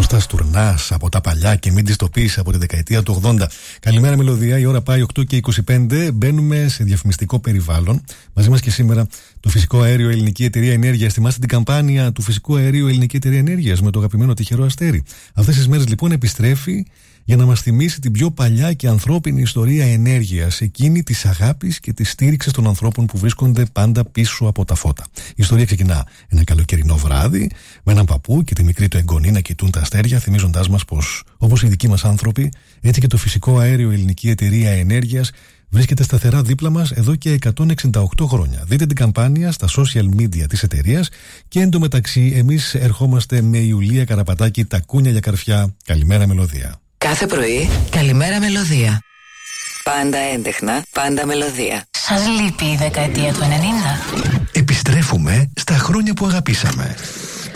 Κώστας Τουρνάς από τα παλιά και μην τις το πεις από τη δεκαετία του 80. Καλημέρα μελωδία, η ώρα πάει 8 και 25. Μπαίνουμε σε διαφημιστικό περιβάλλον. Μαζί μας και σήμερα το Φυσικό Αέριο Ελληνική Εταιρεία Ενέργειας. Θυμάστε την καμπάνια του Φυσικού Αερίου Ελληνική Εταιρεία Ενέργειας με το αγαπημένο τυχερό αστέρι. Αυτές τις μέρες λοιπόν επιστρέφει για να μας θυμίσει την πιο παλιά και ανθρώπινη ιστορία ενέργειας, εκείνη της αγάπης και της στήριξης των ανθρώπων που βρίσκονται πάντα πίσω από τα φώτα. Η ιστορία ξεκινά ένα καλοκαιρινό βράδυ, με έναν παππού και τη μικρή του εγγονή να κοιτούν τα αστέρια, θυμίζοντάς μας πως, όπως οι δικοί μας άνθρωποι, έτσι και το Φυσικό Αέριο Ελληνική Εταιρεία Ενέργειας βρίσκεται σταθερά δίπλα μας εδώ και 168 χρόνια. Δείτε την καμπάνια στα social media της εταιρείας και εντωμεταξύ εμείς ερχόμαστε με Ιουλία Καραπατάκη, τα κούνια για καρφιά. Καλημέρα μελωδία. Κάθε πρωί, καλημέρα μελωδία. Πάντα έντεχνα, πάντα μελωδία. Σας λείπει η δεκαετία του 90? Επιστρέφουμε στα χρόνια που αγαπήσαμε.